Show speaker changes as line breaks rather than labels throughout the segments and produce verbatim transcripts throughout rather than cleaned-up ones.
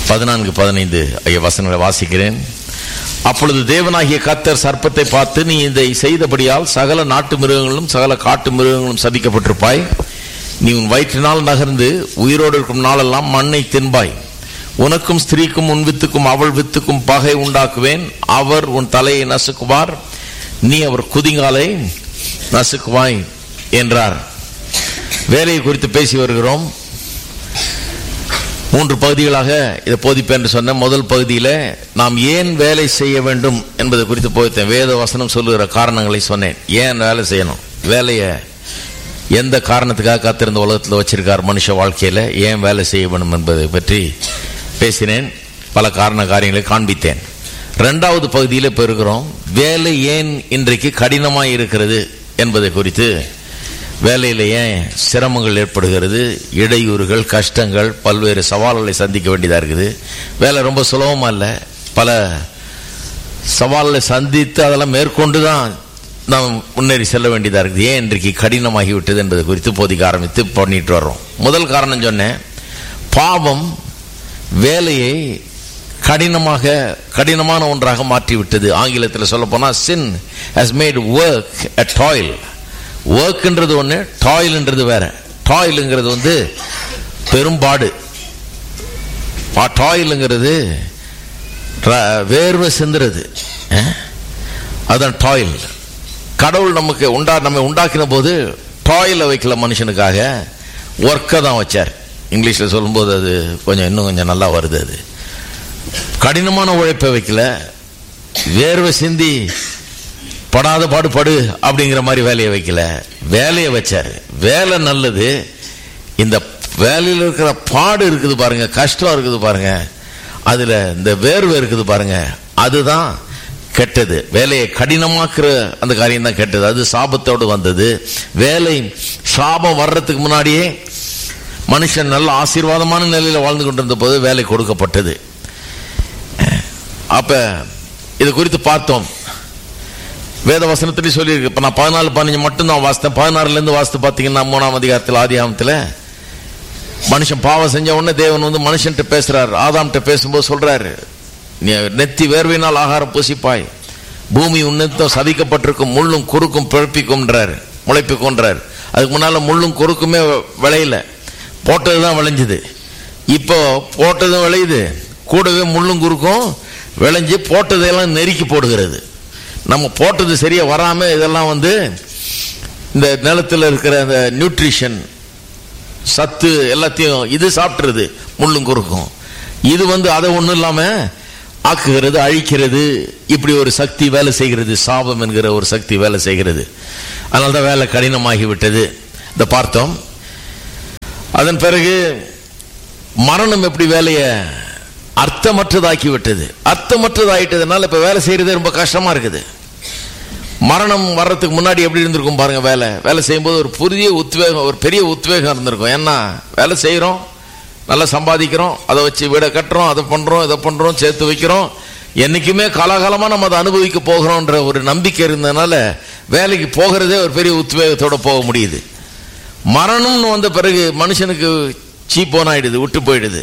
பதினான்கு பதினைந்து ஐய வசனங்களை வாசிக்கிறேன். அப்பொழுது தேவனாகிய கர்த்தர் சர்ப்பத்தை பார்த்து, நீ இதை செய்தபடியால் சகல நாட்டு மிருகங்களும் சகல காட்டு மிருகங்களும் சபிக்கப்பட்டிருப்பாய். நீ உன் வயிற்றினால் நகர்ந்து உயிரோடு இருக்கும் நாளெல்லாம் மண்ணை தின்பாய். உனக்கும் ஸ்திரீக்கும் உன் வித்துக்கும் அவள் வித்துக்கும் பகை உண்டாக்குவேன். அவர் உன் தலையை நசுக்குவார், நீ அவர் குதிங்காலை நசுக்குவாய் என்றார். வேலையை குறித்து பேசி வருகிறோம். மூன்று பகுதிகளாக இதை போதிப்பேன் என்று சொன்ன முதல் பகுதியில் நாம் ஏன் வேலை செய்ய வேண்டும் என்பதை குறித்து போதித்தேன். வேத வசனம் சொல்லுகிற காரணங்களை சொன்னேன். ஏன் வேலை செய்யணும், வேலையை எந்த காரணத்துக்காக காத்திருந்த உலகத்தில் வச்சிருக்கார் மனுஷ வாழ்க்கையில், ஏன் வேலை செய்ய வேண்டும் என்பதை பற்றி பேசினேன். பல காரண காரியங்களை காண்பித்தேன். ரெண்டாவது பகுதியில் இப்போ இருக்கிறோம். வேலை ஏன் இன்றைக்கு கடினமாக இருக்கிறது என்பதை குறித்து, வேலையில் ஏன் சிரமங்கள் ஏற்படுகிறது, இடையூறுகள், கஷ்டங்கள், பல்வேறு சவால்களை சந்திக்க வேண்டியதாக இருக்குது. வேலை ரொம்ப சுலபமாக இல்லை, பல சவால்களை சந்தித்து அதெல்லாம் மேற்கொண்டு தான் நாம் முன்னேறி செல்ல வேண்டியதாக இருக்குது. ஏன் இன்றைக்கு கடினமாகி விட்டது என்பதை குறித்து போதிக்க ஆரம்பித்து பண்ணிட்டு வர்றோம். முதல் காரணம் சொன்னேன், பாவம் வேலையை கடினமாக கடினமான ஒன்றாக மாற்றிவிட்டது. ஆங்கிலத்தில் சொல்ல போனால் sin has made work a toil. ஒர்க்ன்றது ஒன்று, டாயில்ன்றது வேற. டாயிலுங்கிறது வந்து பெரும்பாடு, டாயிலுங்கிறது வேர்வை சிந்துறது, அதுதான் டாயில். கடவுள் நமக்கு உண்டா நம்ம உண்டாக்கின போது டாயிலை வைக்கல மனுஷனுக்காக, ஒர்க்கை தான் வச்சார். இங்கிலீஷில் சொல்லும்போது அது கொஞ்சம் இன்னும் கொஞ்சம் நல்லா வருது. அது கடினமான உழைப்பை வைக்கல, வேர்வை சிந்தி படாத பாடுபடு அப்படிங்கிற மாதிரி வேலையை வைக்கல, வேலையை வச்சாரு. வேலை நல்லது. இந்த வேலையில் இருக்கிற பாடு இருக்குது பாருங்க, கஷ்டம் இருக்குது பாருங்க, அதுல இந்த வேர்வை இருக்குது பாருங்க, அதுதான் கெட்டது. வேலையை கடினமாக்குற அந்த காரியம் தான் கெட்டது. அது சாபத்தோடு வந்தது. வேலை சாபம் வர்றதுக்கு முன்னாடியே மனுஷன் நல்ல ஆசீர்வாதமான நிலையில் வாழ்ந்து கொண்டிருந்த போது வேலை கொடுக்கப்பட்டது. அப்ப இது குறித்து பார்த்தோம். வேத வசனத்திலே சொல்லியிருக்கு. இப்போ நான் பதினாலு பதினஞ்சு மட்டும் தான் வாசித்தேன். பதினாறுலேருந்து வாசித்து பார்த்தீங்கன்னா மூணாம் அதிகாரத்தில் ஆதி ஆகமத்தில் மனுஷன் பாவம் செஞ்ச உடனே தேவன் வந்து மனுஷன்கிட்ட பேசுறாரு. ஆதாம்கிட்ட பேசும்போது சொல்றாரு, நீ நெத்தி வேர்வையினால் ஆகாரம் பூசிப்பாய், பூமி உன்னதம் சதிக்கப்பட்டிருக்கும், முள்ளும் குறுக்கும் பிழப்பிக்கும்ன்றாரு, முளைப்பிக்கும்ன்றாரு. அதுக்கு முன்னால முள்ளும் குறுக்குமே விளையல, போட்டது தான் விளைஞ்சுது. இப்போ போட்டதும் விளையுது, கூடவே முள்ளும் குறுக்கும் விளைஞ்சு போட்டதையெல்லாம் நெருக்கி போடுகிறது. நம்ம போட்டது சரியா வராம இதெல்லாம் வந்து இந்த நிலத்தில் இருக்கிற அந்த நியூட்ரிஷன் சத்து எல்லாத்தையும் இது சாப்பிட்டுறது, முள்ளும் குறுக்கும். இது வந்து அதை ஒன்றும் இல்லாம ஆக்குகிறது, அழிக்கிறது. இப்படி ஒரு சக்தி வேலை செய்கிறது, சாபம் என்கிற ஒரு சக்தி வேலை செய்கிறது. அதனால்தான் வேலை கடினமாகி விட்டது. இதை பார்த்தோம். அதன் பிறகு மரணம் எப்படி வேலையை அர்த்தமற்றதாக்கி விட்டது. அர்த்தமற்றதாயிட்டதுனால இப்ப வேலை செய்யறதே ரொம்ப கஷ்டமா இருக்குது. மரணம் வர்றதுக்கு முன்னாடி எப்படி இருந்திருக்கும் பாருங்க. வேலை வேலை செய்யும்போது ஒரு புதிய உத்வேகம், ஒரு பெரிய உத்வேகம் இருந்திருக்கும். ஏன்னா வேலை செய்யறோம், நல்லா சம்பாதிக்கிறோம், அதை வச்சு வீடை கட்டுறோம், அதை பண்றோம், இதை பண்றோம், சேர்த்து வைக்கிறோம், என்னைக்குமே காலாகாலமா நம்ம அதை அனுபவிக்க போகிறோம்ன்ற ஒரு நம்பிக்கை இருந்ததுனால வேலைக்கு போகிறதே ஒரு பெரிய உத்வேகத்தோட போக முடியுது. மரணம்னு வந்த பிறகு மனுஷனுக்கு சீப்போன் ஆயிடுது, விட்டு போயிடுது.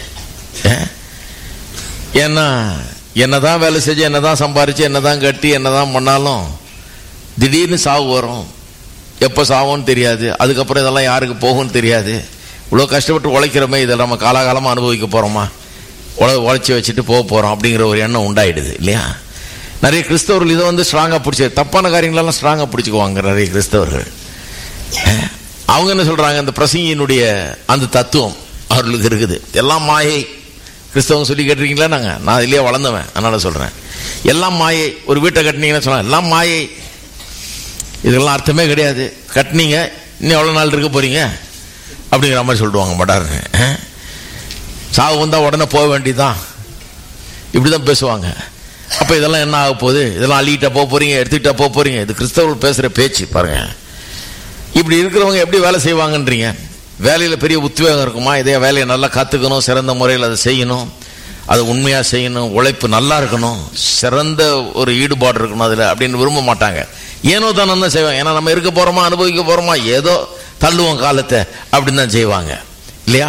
ஏன்னா என்னதான் வேலை செஞ்சு, என்னதான் சம்பாரிச்சு, என்னதான் கட்டி, என்னதான் பண்ணாலும் திடீர்னு சாவு வரும். எப்போ சாவோன்னு தெரியாது. அதுக்கப்புறம் இதெல்லாம் யாருக்கு போகும்னு தெரியாது. இவ்வளோ கஷ்டப்பட்டு உழைக்கிறோமே, இதை நம்ம காலாகாலமாக அனுபவிக்க போகிறோமா, உழ உழைச்சி வச்சுட்டு போக போகிறோம் அப்படிங்கிற ஒரு எண்ணம் உண்டாயிடுது இல்லையா. நிறைய கிறிஸ்தவர்கள் இதை வந்து ஸ்ட்ராங்காக பிடிச்சி, தப்பான காரியங்களெல்லாம் ஸ்ட்ராங்காக பிடிச்சிக்குவாங்க நிறைய கிறிஸ்தவர்கள். அவங்க என்ன சொல்கிறாங்க, அந்த பிரசங்கியினுடைய அந்த தத்துவம் அவர்களுக்கு இருக்குது. எல்லாம் மாயை. கிறிஸ்தவங்க சொல்லி கேட்டிருக்கீங்களா? நாங்கள் நான் இல்லையா வளர்ந்தவன், அதனால் சொல்கிறேன். எல்லாம் மாயை. ஒரு வீட்டை கட்டினீங்கன்னா சொன்னால் எல்லாம் மாயை, இதெல்லாம் அர்த்தமே கிடையாது, கட்டினீங்க இன்னும் எவ்வளோ நாள் இருக்க போகிறீங்க அப்படிங்கிற மாதிரி சொல்லிடுவாங்க மாட்டாருங்க. சாவு வந்தால் உடனே போக வேண்டியதுதான், இப்படி தான் பேசுவாங்க. அப்போ இதெல்லாம் என்ன ஆக போகுது, இதெல்லாம் அள்ளிக்கிட்டா போக போகிறீங்க, எடுத்துக்கிட்டா போக போகிறீங்க. இது கிறிஸ்தவர்கள் பேசுகிற பேச்சு பாருங்க. இப்படி இருக்கிறவங்க எப்படி வேலை செய்வாங்கன்றீங்க? வேலையில் பெரிய உத்வேகம் இருக்குமா? இதே வேலையை நல்லா கற்றுக்கணும், சிறந்த முறையில் அதை செய்யணும், அதை உண்மையாக செய்யணும், உழைப்பு நல்லா இருக்கணும், சிறந்த ஒரு ஈடுபாடு இருக்கணும் அதில் அப்படின்னு விரும்ப மாட்டாங்க. ஏனோ தானே தான் செய்வாங்க. ஏன்னா நம்ம இருக்க போகிறோமா, அனுபவிக்க போகிறோமா, ஏதோ தள்ளுவோம் காலத்தை அப்படின்னு தான் செய்வாங்க இல்லையா.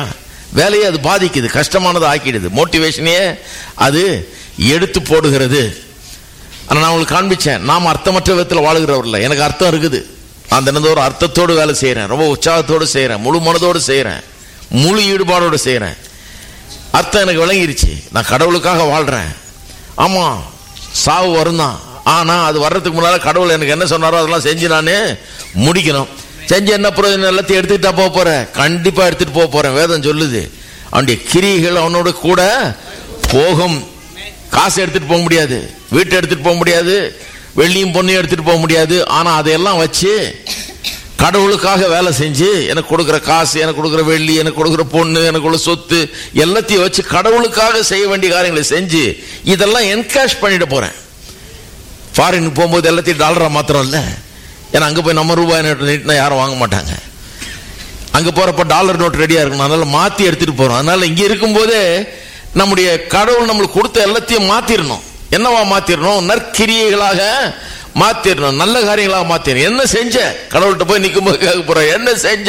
வேலையை அது பாதிக்குது, கஷ்டமானது ஆக்கிடுது, மோட்டிவேஷனையே அது எடுத்து போடுகிறது. ஆனால் நான் உங்களுக்கு காண்பிச்சேன், நாம் அர்த்தமற்ற விதத்தில் வாழுகிறவர்கள். எனக்கு அர்த்தம் இருக்குது, நான் தினந்தோறும் அர்த்தத்தோடு வேலை செய்கிறேன், ரொம்ப உற்சாகத்தோடு செய்கிறேன், முழு மனதோடு செய்கிறேன், முழு ஈடுபாடோடு செய்கிறேன். அர்த்தம் எனக்கு விளங்கிருச்சு, நான் கடவுளுக்காக வாழ்கிறேன். ஆமாம், சாவு வரும் தான், ஆனால் அது வர்றதுக்கு முன்னால் கடவுள் எனக்கு என்ன சொன்னாரோ அதெல்லாம் செஞ்சு நான் முடிக்கணும். செஞ்சு என்ன பிரயோஜனம்? எல்லாத்தையும் எடுத்துக்கிட்டா போக போகிறேன், கண்டிப்பாக எடுத்துகிட்டு போக போகிறேன். வேதம் சொல்லுது, அவனுடைய கிரியைகள் அவனோட கூட போகும். காசு எடுத்துகிட்டு போக முடியாது, வீட்டை எடுத்துகிட்டு போக முடியாது, வெள்ளியும் பொண்ணையும் எடுத்துகிட்டு போக முடியாது. ஆனால் அதையெல்லாம் வச்சு கடவுளுக்காக வேலை செஞ்சு, எனக்கு கொடுக்குற காசு, எனக்கு கொடுக்குற வெள்ளி, எனக்கு கொடுக்குற பொண்ணு, எனக்கு உள்ள சொத்து எல்லாத்தையும் வச்சு கடவுளுக்காக செய்ய வேண்டிய காரியங்களை செஞ்சு இதெல்லாம் என்கேஷ் பண்ணிட்டு போகிறேன். ஃபாரினுக்கு போகும்போது எல்லாத்தையும் டாலரா மாத்திரம் இல்லை, ஏன்னா அங்கே போய் நம்ம ரூபாய் நோட்டு நீட்டினா யாரும் வாங்க மாட்டாங்க. அங்கே போகிறப்ப டாலர் நோட் ரெடியாக இருக்கணும், அதனால் மாற்றி எடுத்துகிட்டு போகிறோம். அதனால் இங்கே இருக்கும்போதே நம்முடைய கடவுள் நம்மளுக்கு கொடுத்த எல்லாத்தையும் மாற்றிடணும். என்னவா மாற்றிடணும்? நற்கிரியைகளாக மாற்றிடணும், நல்ல காரியங்களாக மாற்றிடணும். என்ன செஞ்ச? கடவுள்கிட்ட போய் நிற்கும் போது கேட்க போகிறேன், என்ன செஞ்ச?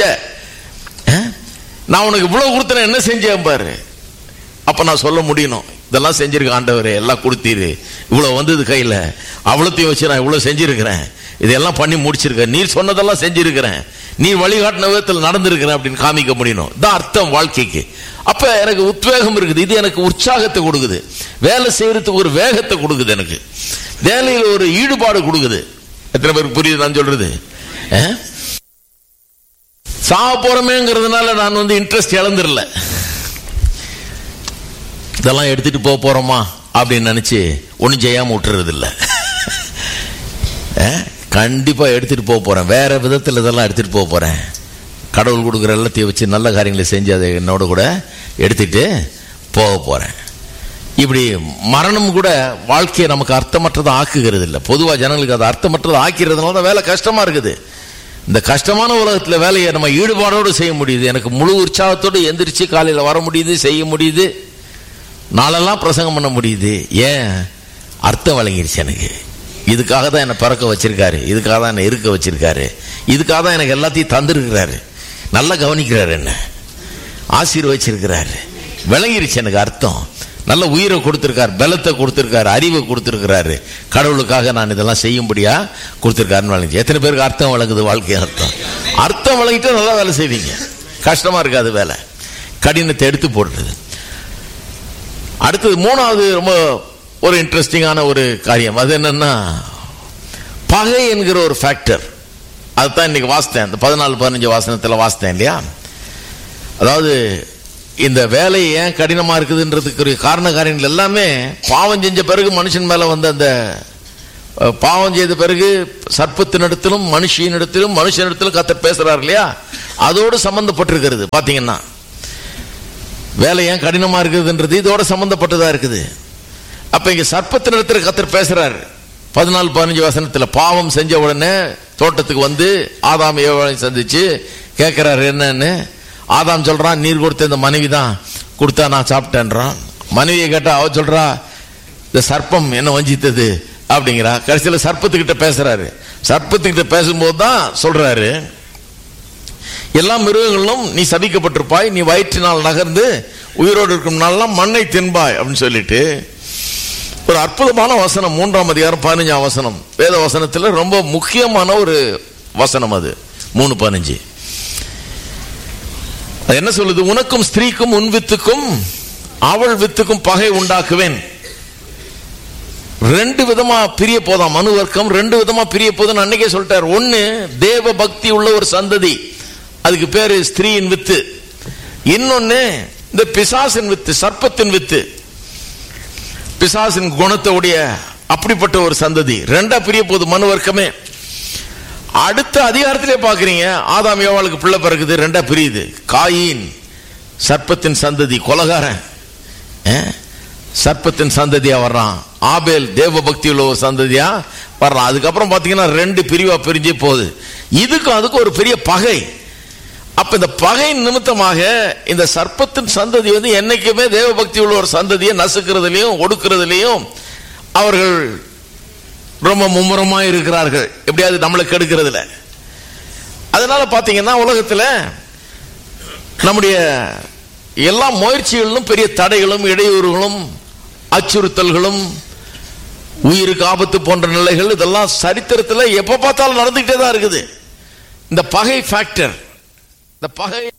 நான் உனக்கு இவ்வளோ கொடுத்தேன், என்ன செஞ்சேன் பாரு. அப்போ நான் சொல்ல முடியணும், இதெல்லாம் செஞ்சிருக்க ஆண்டவரே, எல்லாம் கொடுத்தீரு, இவ்வளோ வந்தது கையில், அவ்வளோத்தையும் வச்சு நான் இவ்வளோ செஞ்சுருக்கிறேன், இதெல்லாம் பண்ணி முடிச்சிருக்கேன், நீர் சொன்னதெல்லாம் செஞ்சுருக்கிறேன், நீ வழிகாட்டின விதத்தில் நடந்திருக்கிறேன் அப்படின்னு காமிக்க முடியணும். தான் அர்த்தம் வாழ்க்கைக்கு. அப்ப எனக்கு உத்வேகம் இருக்குது, இது எனக்கு உற்சாகத்தை கொடுக்குது, வேலை செய்யறதுக்கு ஒரு வேகத்தை கொடுக்குது, எனக்கு வேலையில் ஒரு ஈடுபாடு கொடுக்குது. எத்தனை பேருக்கு புரியுது நான் சொல்றது? சாக போறமேங்கிறதுனால நான் வந்து இன்ட்ரெஸ்ட் இழந்துடல, இதெல்லாம் எடுத்துட்டு போக போறோமா அப்படின்னு நினைச்சு ஒன்னும் செய்யாம விட்டுறது இல்லை. கண்டிப்பா எடுத்துட்டு போக போறேன், வேற விதத்தில் இதெல்லாம் எடுத்துட்டு போக போறேன். கடவுள் கொடுக்குற எல்லாத்தையும் வச்சு நல்ல காரியங்களை செஞ்சு அதை என்னோட கூட எடுத்துட்டு போக போறேன். இப்படி மரணம் கூட வாழ்க்கையை நமக்கு அர்த்தமற்றதை ஆக்குகிறது இல்லை. பொதுவாக ஜனங்களுக்கு அது அர்த்தமற்றதை ஆக்கிறதுனால தான் வேலை கஷ்டமா இருக்குது. இந்த கஷ்டமான உலகத்தில் வேலையை நம்ம ஈடுபாடோடு செய்ய முடியுது. எனக்கு முழு உற்சாகத்தோடு எந்திரிச்சு காலையில் வர முடியுது, செய்ய முடியுது, நாளெல்லாம் பிரசங்கம் பண்ண முடியுது. ஏன்? அர்த்தம் வழங்கிடுச்சு எனக்கு. இதுக்காக தான் என்னை பிறக்க வச்சிருக்காரு, இதுக்காக தான் என்னை இருக்க வச்சிருக்காரு, இதுக்காக தான் எனக்கு எல்லாத்தையும் தந்திருக்கிறாரு, நல்லா கவனிக்கிறாரு, என்ன ஆசீர்வச்சிருக்கிறாரு. விளங்கிருச்சு எனக்கு அர்த்தம். நல்ல உயிரை கொடுத்திருக்காரு, பலத்தை கொடுத்திருக்காரு, அறிவை கொடுத்திருக்கிறாரு, கடவுளுக்காக நான் இதெல்லாம் செய்யும்படியா கொடுத்திருக்காருன்னு விளங்கி. எத்தனை பேருக்கு அர்த்தம் வழங்குது? வாழ்க்கை அர்த்தம். அர்த்தம் வழங்கிட்டு நல்லா வேலை செய்வீங்க, கஷ்டமா இருக்காது வேலை, கடினத்தை எடுத்து போடுறது. அடுத்தது மூணாவது ரொம்ப ஒரு இன்ட்ரெஸ்டிங்கான ஒரு காரியம், அது என்னன்னா பகை என்கிற ஒரு ஃபேக்டர். அதுதான் இன்னைக்கு வாசித்தேன், இந்த பதினாலு பதினஞ்சு வாசனத்தில் வாசித்தேன் இல்லையா. அதாவது இந்த வேலை ஏன் கடினமா இருக்குதுன்றதுக்கு காரண காரியங்கள் எல்லாமே பாவம் செஞ்ச பிறகு மனுஷன் மேல வந்து அந்த பாவம் செய்த பிறகு சர்ப்பத்தினிடத்திலும் மனுஷனிடத்திலும் மனுஷனிடத்திலும் கர்த்தர் பேசுறாரு இல்லையா, அதோடு சம்பந்தப்பட்டிருக்கிறது. பாத்தீங்கன்னா வேலை ஏன் கடினமா இருக்குதுன்றது இதோட சம்பந்தப்பட்டதா இருக்குது. அப்ப இங்க சர்ப்பத்தினிடத்தில் கர்த்தர் பேசுறாரு. பதினாலு பதினஞ்சு வசனத்துல பாவம் செஞ்ச உடனே தோட்டத்துக்கு வந்து ஆதாம் ஏவாளையும் சந்திச்சு கேட்கிறாரு என்னன்னு. ஆதாம் சொல்றான், நீர் கொடுத்த இந்த மனைவி தான் கொடுத்தா நான் சாப்பிட்டேன்றான். மனைவியை கேட்டா அவ சொல்றா, இந்த சர்ப்பம் என்ன வஞ்சித்தது அப்படிங்கிறா. கடைசியில் சர்ப்பத்துக்கிட்ட பேசுறாரு. சர்ப்பத்துக்கிட்ட பேசும்போது தான் சொல்றாரு, எல்லா மிருகங்களும் நீ சபிக்கப்பட்டிருப்பாய், நீ வயிற்றினால் நகர்ந்து உயிரோடு இருக்கும் நாளெல்லாம் மண்ணை தின்பாய் அப்படின்னு சொல்லிட்டு ஒரு அற்புதமான வசனம். மூன்றாம் அதிகாரம் பதினஞ்சாம் வசனம் வேத வசனத்தில் ரொம்ப முக்கியமான ஒரு வசனம் அது. மூணு பதினஞ்சு அது என்ன சொல்லுது? உனக்கும் ஸ்திரீக்கும் உன் வித்துக்கும் அவள் வித்துக்கும் பகை உண்டாக்குவேன். ரெண்டு விதமா பிரிய போதாம் மனு வர்க்கம், ரெண்டு விதமா பிரிய போதுன்னு அன்னைக்கே சொல்லிட்டார். ஒன்னு தேவ பக்தி உள்ள ஒரு சந்ததி, அதுக்கு பேரு ஸ்திரீயின் வித்து. இன்னொன்னு இந்த பிசாசின் வித்து, சர்ப்பத்தின் வித்து, பிசாசின் குணத்தோடைய அப்படிப்பட்ட ஒரு சந்ததி. ரெண்டா பிரிய போது மனு வர்க்கமே. அடுத்த அதிகாரத்திலே பாக்குறீங்க, ஆதாம் ஏவாளுக்கு பிள்ளை பிறகுது, ரெண்டா பிரியுது. காயின் சர்ப்பத்தின் சந்ததி, கொலகாரன் சர்ப்பத்தின் சந்ததியா வர்றான். ஆபேல் தேவ பக்தி உள்ள ஒரு சந்ததியா வர்றான். அதுக்கப்புறம் பாத்தீங்கன்னா ரெண்டு பிரிவா பிரிஞ்சு போகுது. இதுக்கும் அதுக்கும் ஒரு பெரிய பகை. அப்ப இந்த பகை நிமித்தமாக இந்த சர்ப்பத்தின் சந்ததி வந்து என்னைக்குமே தேவ பக்தி உள்ள ஒரு சந்ததியை நசுக்கிறதுலையும் ஒடுக்கிறதுலையும் அவர்கள் ரொம்ப மும்முரமா இருக்கிறார்கள், எப்படியாவது நம்மளை கெடுக்கிறதுல. அதனால பாத்தீங்கன்னா உலகத்துல நம்முடைய எல்லா முயற்சிகளிலும் பெரிய தடைகளும் இடையூறுகளும் அச்சுறுத்தல்களும் உயிருக்கு ஆபத்து போன்ற நிலைகள் இதெல்லாம் சரித்திரத்தில் எப்ப பார்த்தாலும் நடந்துகிட்டே தான் இருக்குது. இந்த பகை ஃபேக்டர், இந்த பகை